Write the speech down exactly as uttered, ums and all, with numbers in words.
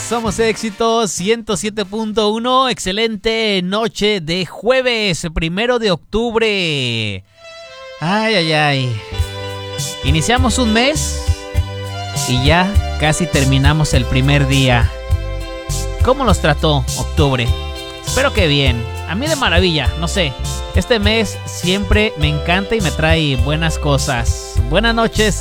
Somos Éxitos ciento siete punto uno. Excelente noche de jueves, primero de octubre. Ay, ay, ay. Iniciamos un mes y ya casi terminamos el primer día. ¿Cómo los trató octubre? Espero que bien. A mí de maravilla, no sé. Este mes siempre me encanta y me trae buenas cosas. Buenas noches.